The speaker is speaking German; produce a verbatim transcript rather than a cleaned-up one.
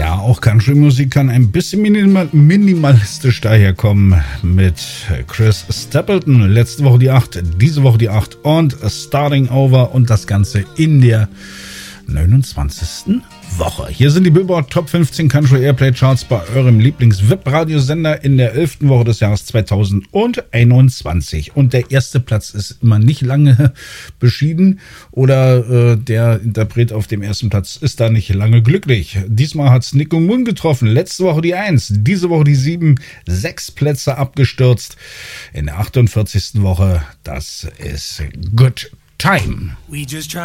Ja, auch Country-Musik kann ein bisschen minimal, minimalistisch daherkommen mit Chris Stapleton. Letzte Woche die acht, diese Woche die acht und Starting Over und das Ganze in der neunundzwanzigsten Woche. Hier sind die Billboard Top fünfzehn Country Airplay Charts bei eurem Lieblings-Web-Radiosender in der elften Woche des Jahres zweitausendeinundzwanzig. Und der erste Platz ist immer nicht lange beschieden oder äh, der Interpret auf dem ersten Platz ist da nicht lange glücklich. Diesmal hat es Nico Moon getroffen. Letzte Woche die eins, diese Woche die sieben, sechs Plätze abgestürzt. In der achtundvierzigsten Woche, das ist Good Time. We just try